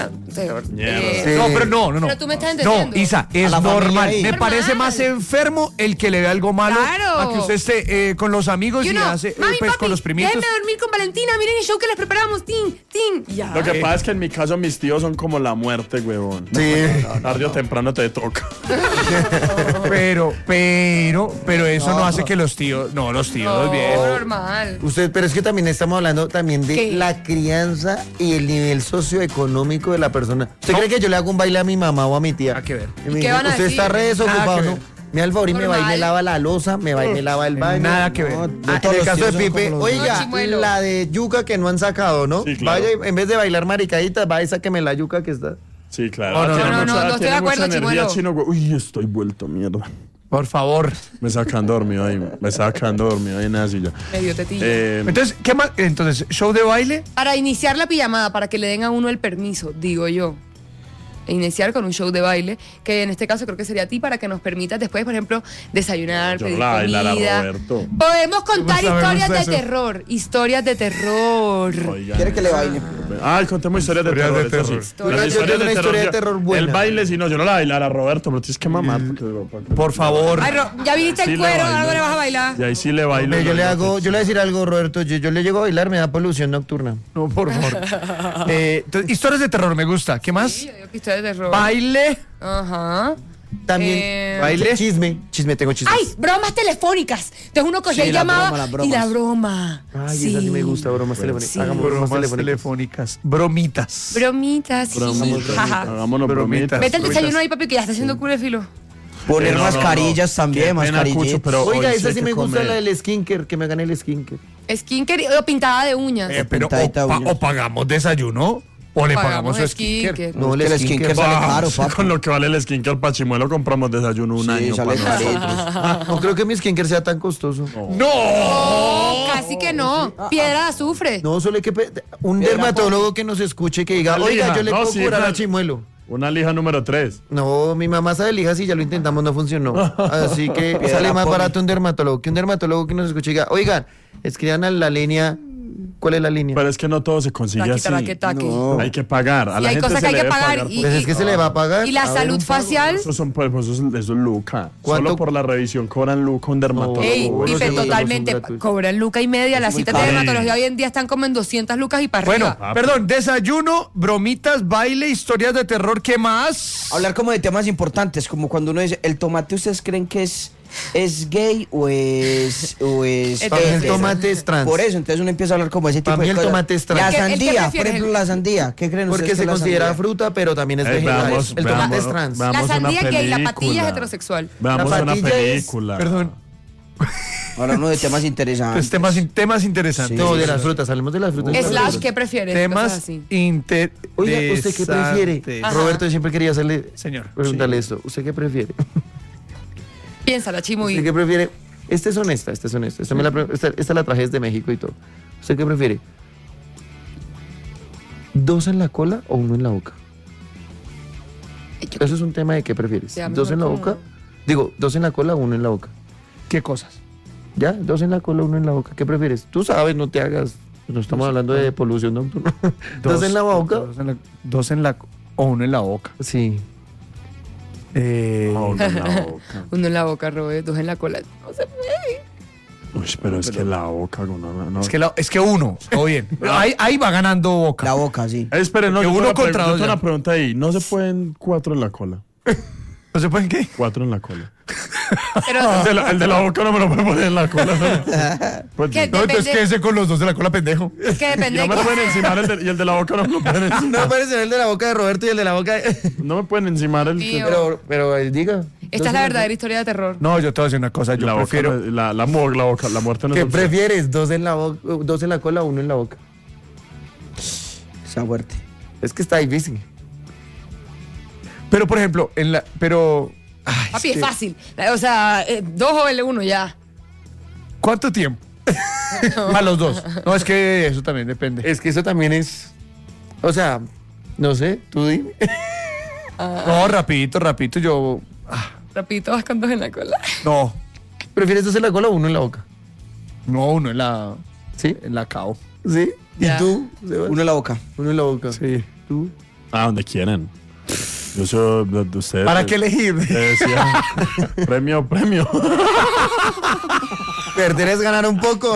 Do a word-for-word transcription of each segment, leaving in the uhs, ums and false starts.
Terror. Eh, Sí. No, pero no, no, no. Pero tú me estás No, entendiendo. Isa, A es la familia normal. ahí. Me Normal. parece más enfermo el que le ve algo malo Claro. a que usted esté eh, con los amigos Y y uno, hace eh, mami, pues papi, con los primitos. déjenme dormir con Valentina, miren el show que les preparamos, tin, tin. Y ya. Lo que pasa es que en mi caso mis tíos son como la muerte, huevón. Sí. Tarde o temprano te toca. Pero, pero, pero eso no, No. hace que los tíos, no, los tíos, No, bien. normal. Usted, pero es que también estamos hablando también de ¿Qué? la crianza y el nivel socioeconómico de la persona. ¿Usted No. cree que yo le hago un baile a mi mamá o a mi tía? Nada que ver. Y me ¿Y qué dice, van a usted decir? está re desocupado, Nada que ¿no? ver. Me da el favor y me va y me Normal. lava la losa, me va y me lava el baño. Nada que ver. No, Ah, en todos el los caso de tíos son Pipe, como los- No, oiga, chimuelo. la de yuca que no han sacado, ¿no? Sí, claro. Vaya, en vez de bailar maricaditas, vaya y sáqueme la yuca que está. Sí, claro. No, no, Tiene no, no, mucha- no, no estoy tiene de acuerdo, mucha energía, chimuelo. chino, güey. Uy, estoy vuelto mierda. Por favor. Me sacan dormido ahí. Me sacan dormido ahí en la silla. Medio tetilla. Eh, Entonces, ¿qué más? Entonces, show de baile. Para iniciar la pijamada, para que le den a uno el permiso, digo yo. E iniciar con un show de baile, que en este caso creo que sería a ti para que nos permitas después, por ejemplo, desayunar, Yo pedir la bailar a comida. Roberto. Podemos contar ¿Cómo sabemos historias de eso? terror, historias de terror. Oigan, ¿Quiere que le baile? Ay, contemos historias de Historias terror. de eso terror. sí. Historias Las de- yo tengo una historia de yo- terror buena. El baile, si no, yo no la bailar a Roberto, pero tienes que mamar. porque- Por favor. Ay, Ro, ya viniste Sí el le cuero, bailo. algo le vas a bailar. Y ahí sí le bailo. Yo le hago, yo le voy a decir algo, Roberto, yo, yo le llego a bailar, me da polución nocturna. No, por favor. Eh, entonces, historias de terror me gusta. ¿Qué más? Sí, yo digo que historias de terror. Baile. Ajá. También, Eh, baile, chisme, chisme, tengo chismes. ¡Ay! Bromas telefónicas. Entonces uno cogía Sí, y la llamaba. broma, las bromas. Y la broma. Ay, sí. esa sí me gusta, bromas telefónicas. sí. Hagamos bromas, Bromas telefónicas. telefónicas. Bromitas. Bromitas. sí. Bromitas. Jaja. Hagámonos Bromitas. bromitas. Vete al Bromitas. desayuno ahí, papi, que ya está haciendo culo de filo. Poner Sí, no, no, mascarillas no. también, Qué pena, mascarillas. Cucho, pero Oiga, hoy esa sé sí que me gusta, comer. la del skinker, que me gane el skinker. Skinker o pintada de uñas. Eh, pero o, Pintadita pa- uñas. o pagamos desayuno o le pagamos, su skinker. skinker. No, Es que el skinker sale Ah, caro, sí, papi. Con lo que vale el skinker para Chimuelo compramos desayuno un Sí, año sale para caro. nosotros. Ah, no creo que mi skinker sea tan costoso. No, casi que no. Piedra de azufre. No, solo hay que... pe- Un dermatólogo que nos escuche que diga, Una oiga, lija. yo le No, puedo sí, curar una- a Chimuelo. Una lija número tres. No, mi mamá sabe lijas y ya lo intentamos, no funcionó. Así que sale más poli. barato un dermatólogo que un dermatólogo que nos escuche y diga, oigan, escriban a la línea. ¿Cuál es la línea? Pero es que no todo se consigue Taqui, así. taraque, taque. No. Hay que pagar. A Y la hay gente cosas se que hay le que debe pagar pagar y- Pues es que se le va a pagar. Y la A ver, salud un pago. facial. Eso son, pues, eso es, eso es luca. ¿Cuánto? Solo por la revisión cobran luca un dermatólogo. Ey, bueno, Pipe, sí, los totalmente. son gratuitos. Cobran luca y media. Las muy citas de caro. dermatología hoy en día están como en doscientas lucas y para Bueno, arriba. perdón, desayuno, bromitas, baile, historias de terror, ¿qué más? Hablar como de temas importantes, como cuando uno dice, ¿el tomate ustedes creen que es, es gay o es... O es Es Para mí el Entonces, tomate es trans. Por eso, entonces uno empieza a hablar como ese tipo Para mí de el cosas. tomate es trans. La ¿El qué- el qué sandía, por prefieres? ejemplo, la sandía. ¿Qué creen Porque ustedes se que es la considera sandía? fruta, pero también es Eh, vegetal. veamos, el tomate veamos, es trans. veamos La una sandía gay, la patilla película. es heterosexual. Veamos La una patilla es- película. Perdón, Hablando de temas interesantes. pues temas, in- temas interesantes. No, de las frutas, hablemos de las frutas. Slash, ¿qué prefieres? Cosas Temas así. interesantes. Oiga, ¿usted qué prefiere? Ajá. Roberto, yo siempre quería hacerle, Señor. preguntarle esto. ¿Usted qué prefiere? Piénsala, Chimu. ¿Usted qué prefiere? Esta es honesta, esta es honesta. Esta, me la pre- esta, esta la traje desde México y todo. ¿Usted qué prefiere? ¿Dos en la cola o uno en la boca? Eso es un tema de qué prefieres. Ya, ¿Dos mejor en la como- boca? Digo, ¿dos en la cola o uno en la boca? ¿Qué cosas? ¿Ya? ¿Dos en la cola o uno en la boca? ¿Qué prefieres? Tú sabes, no te hagas. No estamos hablando de polución nocturna. ¿Dos, en la boca? Dos en la, dos en la o uno en la boca. Sí. Eh, Oh, no, la boca. Uno en la boca, Robert, dos en la cola. No se puede. Uy, pero es que la boca, no, no, no. es, que la- es que uno, todo bien. ahí, ahí va ganando boca. La boca, sí. Eh, espere, no, Que yo tengo uno una pre- contra yo dos tengo ya. una pregunta ahí. ¿No se pueden cuatro en la cola? ¿No se pueden qué? Cuatro en la cola. Pero El de la, el de la boca no me lo puede poner en la cola. ¿no? Pues, ¿Qué? no, No, entonces Depende- quédese con los dos de la cola, pendejo. es que depende no de me qué- pueden encimar el de, y el de la boca no me lo pueden encimar. No puede ser el de la boca de Roberto y el de la boca de... No me pueden encimar el Mío. Pero, pero eh, diga. Esta es la verdadera historia de terror. No, yo te voy a decir una cosa. Yo la boca prefiero. no- la, la, mo- la boca, la muerte no ¿Qué es opción. prefieres? ¿Dos en la boca, dos en la cola o uno en la boca? Esa fuerte. Es que está difícil. Pero, por ejemplo, en la. Pero. ay, Papi, es es que- fácil. O sea, eh, dos o el uno ya. ¿Cuánto tiempo? A los dos. No, es que eso también depende. Es que eso también es... O sea, no sé, tú dime. No, rapidito, rapidito. Yo. ah, Rapidito vas con dos en la cola. no. ¿Prefieres dos en la cola o uno en la boca? No, uno en la. ¿Sí? En la cao. ¿Sí? ¿Y Ya. tú, Sebas? Uno en la boca. Uno en la boca. Sí. ¿Tú? Ah, donde quieren. Yo soy de, de ustedes. ¿Para qué elegir? Te decía, premio, premio. Perder es ganar un poco.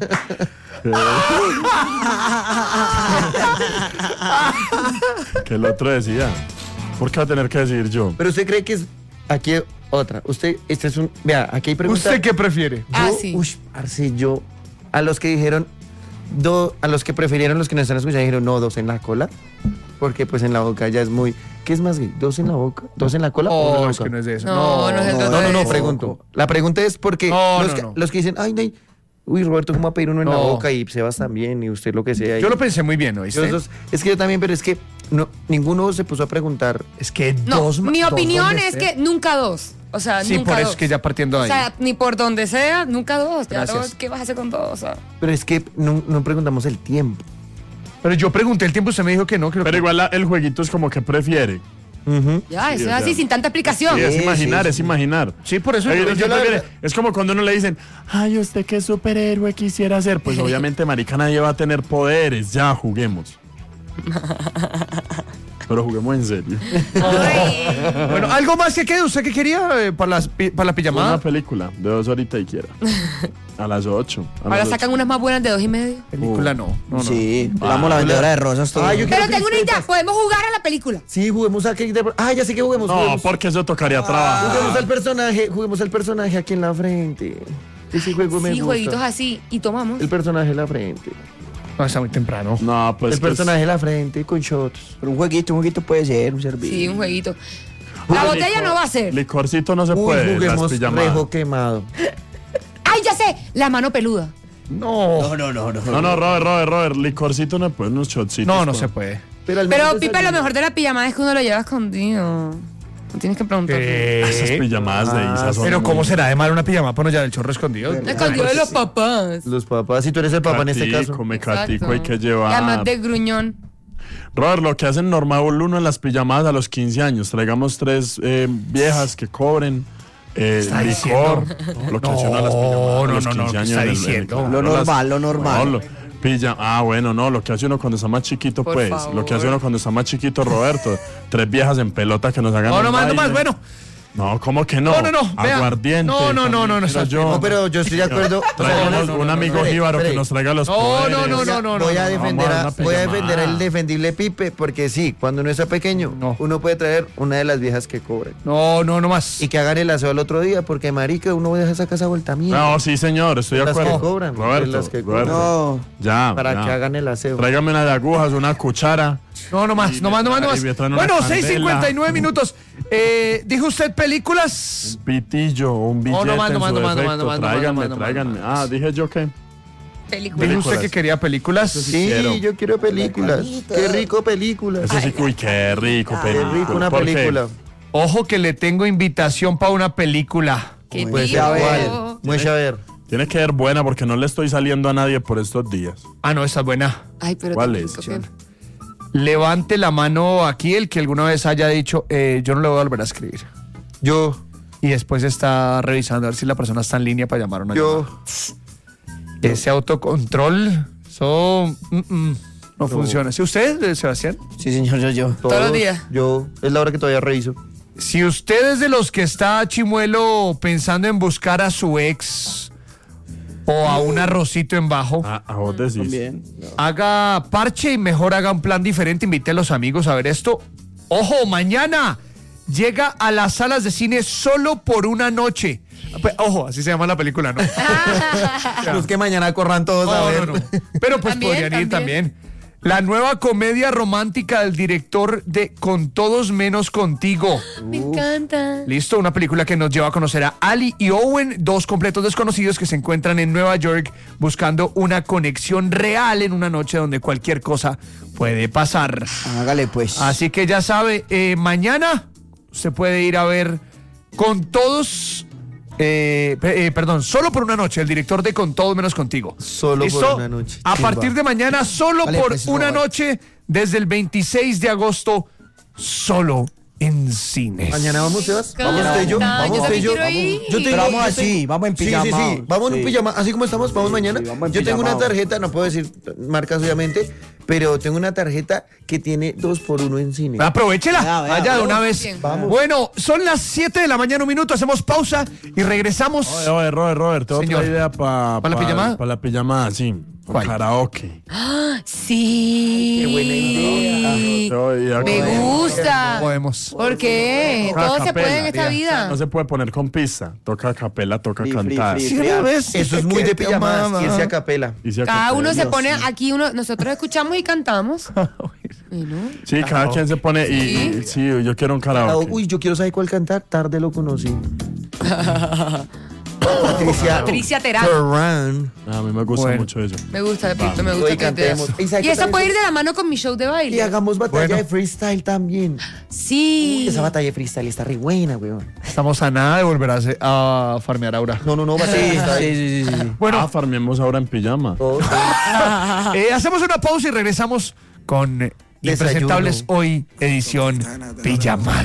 Que el otro decía. ¿Por qué va a tener que decir yo? Pero usted cree que es... Aquí otra. Usted, este es un... Vea, aquí hay preguntas. ¿Usted qué prefiere? Yo, Ah, sí. ush, parce, yo... A los que dijeron... Do, a los que prefirieron, los que nos están escuchando, dijeron, no, dos en la cola. Porque pues en la boca ya es muy... ¿Qué es más gay? ¿Dos en la boca? ¿Dos en la cola o Oh, uno en la es que boca? no es de eso. No, no es el No, dos no, de no, eso. pregunto. La pregunta es porque No, los, no, que, no. los que dicen, ay, no, uy, Roberto, ¿cómo va a pedir uno en la No. boca? Y Sebas también, y usted lo que sea. y- Yo lo pensé muy bien, Yo ¿oíste? esos- es que yo también, pero es que no, ninguno se puso a preguntar. Es que No, dos ma- mi dos opinión donde es esté. que nunca dos. O sea, Sí, nunca por eso dos. es que ya partiendo de O ahí. sea, ni por donde sea, nunca dos. Ya Gracias. dos, ¿qué vas a hacer con dos? O sea, Pero es que no, no preguntamos el tiempo. Pero yo pregunté el tiempo, usted me dijo que no. Creo Pero que... igual la- el jueguito es como que prefiere. Ujú. ya, Sí, eso o es sea, así, sin tanta explicación. Sí, es Sí, imaginar, sí, es sí. imaginar. Sí, por eso Ay, yo, ¿usted yo la prefiere? verdad- Es como cuando uno le dicen, ay, ¿usted qué superhéroe quisiera ser? Pues obviamente, marica, nadie va a tener poderes. Ya, juguemos. Pero juguemos en serio. Bueno, ¿algo más que quede? ¿Usted qué quería eh, para, las pi- para la Una pijamada? película de dos horitas y quiera. A las ocho. a Ahora las sacan ocho. unas más buenas de dos y medio. Película no. no, no. Sí, vamos la vendedora de rosas todo. Ah, yo Pero quiero tengo una idea, crispetas. podemos jugar a la película. Sí, juguemos a que... Ah, ya sé que juguemos. No, juguemos. porque eso tocaría trabajar. Juguemos al personaje, juguemos al personaje aquí en la frente. Ese juego me Sí, gusta. jueguitos así y tomamos. El personaje en la frente. No, está muy temprano. No, pues. el pues, personaje en la frente con shots. Pero un jueguito, un jueguito puede ser, un servicio. Sí, un jueguito. La Uy, botella licor- no va a ser. Licorcito no se Uy, puede. Las juguemos pijamadas. rejo quemado. ¡Ay, ya sé! La mano peluda. No. No, no, no, no. No, no, Robert, Robert, Robert. Licorcito no puede, unos shotcitos. No, no pues. se puede. Pero, al Pero, menos Pipe, lo desayuno. mejor de la pijamada es que uno lo lleva escondido. No tienes que preguntar. Esas ¿Qué? pijamadas de Ah, Isa son Pero muy- ¿cómo será de mal una pijama? Bueno, ya del chorro escondido. Escondido de los papás. Los papás, si tú eres el papá en este Catico, caso. me catico, Exacto. hay que Y llevar. además de gruñón. Robert, lo que hacen normal uno en las pijamadas a los quince años, traigamos tres eh, viejas que cobren eh, Está licor. diciendo. Lo que hace uno a las pijamadas No, a no, los no, no, quince ¿qué años está en el- en el- diciendo? claro, Lo las- normal, lo normal. No, lo- pilla- ah, bueno, no, lo que hace uno cuando está más chiquito, Por pues. favor. Lo que hace uno cuando está más chiquito, Roberto. Tres viejas en pelota que nos hagan. No, un no más, no más. baile. Bueno. No, ¿cómo que no? No, no, no, vea. Aguardiente. No, no, no, no, no, Pero está- yo. No, pero yo estoy de acuerdo. O sea, Traigamos no, no, no, un no, amigo espere, jíbaro que espere. nos traiga los No, poderes. no, no, no, no, voy a no, defender, vamos a a, una voy a pijamada. defender el defendible Pipe, porque sí, cuando uno está pequeño, No. uno puede traer una de las viejas que cobren. No, no, no más. Y que hagan el aseo al otro día, porque marica, uno deja esa casa vuelta mierda. No, sí, señor, estoy de Las que acuerdo. cobran, Roberto, las que Roberto. No. Ya, para ya. que hagan el aseo. Tráigame una de agujas, una cuchara. No, no más, Y no me más, no más, no trae- más. y me traen una Bueno, candela. seis cincuenta y nueve minutos. Eh, ¿dijo usted películas? Un pitillo, un billete. no más, no en más, su no más, no defecto. más, no más, no más, Tráiganme, no más, no más, tráiganme. no más. Ah, dije yo que. Película. Dijo usted Películas. que quería películas. Sí, quiero. yo quiero películas. Qué rico películas. Eso sí, uy, qué rico, Qué película. rico una ¿Por qué? película. Ojo que le tengo invitación para una película. ¿Qué Pues tipo? a ver, muestra a ver. Tiene que ser buena porque no le estoy saliendo a nadie por estos días. Ah, no, esta es buena. Ay, pero ¿Cuál te es? explico que- Levante la mano aquí el que alguna vez haya dicho, eh, yo no le voy a volver a escribir. Yo, Y después está revisando a ver si la persona está en línea para llamar o no. yo, llamar. Ese autocontrol, eso mm, mm, no, funciona. ¿Sí usted, eh, Sebastián? Sí, señor, yo, yo. Todos los días. Yo, es la hora que todavía reviso. Si usted es de los que está, Chimuelo, pensando en buscar a su ex o a un arrocito en bajo, Ah, a vos decís. También. haga parche y mejor haga un plan diferente. Invite a los amigos a ver esto. ¡Ojo! Mañana llega a las salas de cine solo por una noche. Pues, ojo, así se llama la película, ¿no? Los que mañana corran todos a No, ver. no, no. Pero pues También, podrían ir también. también. La nueva comedia romántica del director de Con Todos Menos Contigo. Me encanta. Listo, una película que nos lleva a conocer a Ali y Owen, dos completos desconocidos que se encuentran en Nueva York buscando una conexión real en una noche donde cualquier cosa puede pasar. Hágale, pues. Así que ya sabe, eh, mañana se puede ir a ver Con Todos, eh, pe- eh, perdón, solo por una noche, el director de Con Todo Menos Contigo. Solo por ¿Listo? una noche. A Chimba. partir de mañana, solo Vale, por pues, una Robert. noche, desde el veintiséis de agosto, solo en cines. Mañana vamos, Sebas. Me Vamos encanta, usted y yo. Vamos yo usted y también yo. quiero ir. Yo tengo- Pero vamos yo así, tengo- vamos en Sí, pijama. sí, sí. Vamos en Sí. un pijama. Así como estamos, vamos mañana. Sí, vamos en Yo tengo una pijama. tarjeta, no puedo decir marcas obviamente, pero tengo una tarjeta que tiene dos por uno en cine. Aprovechela, Vea, vea, vaya de vea. una vez. Bien. Vamos. Bueno, son las siete de la mañana, un minuto, hacemos pausa y regresamos. Oye, oye, Robert, Robert, tengo Señor. otra idea para ¿Pa la pijamada? Para la pijamada, sí. ¿Cuál? Karaoke. Sí. Qué buena idea. Oye, Me acá- gusta. Podemos. ¿Por qué? Toca Todo a se puede en capela. esta vida. No se puede poner con pista. Toca a capela, toca Free, free, cantar. free. Sí, una vez. Eso es muy que de te pijamadas, amaba. irse a capela. Y si a Cada capela, uno se sí. pone aquí, uno, nosotros escuchamos y cantamos. Bueno, Sí, cada quien se pone y, y- sí, yo quiero un Ah, karaoke. Uy, yo quiero saber cuál cantar. Tarde lo conocí. Patricia Patricia Terán. Terán. A mí me gusta Bueno. mucho eso. Me gusta, Pito, me Hoy gusta tu idea. cantemos. ¿Y sabe Y qué eso también puede ir se- de la mano con mi show de Y baile. hagamos batalla Bueno. de freestyle también. Sí. Uy, esa batalla de freestyle está re buena, weón. Estamos a nada de volver a, hacer- a farmear ahora. No, no, no, batalla de Sí, freestyle. sí, sí, sí, sí. Bueno, Ah, farmemos ahora en pijama. Oh, sí. eh, hacemos una pausa y regresamos con eh, Desayuno. Impresentables hoy, edición Pijama.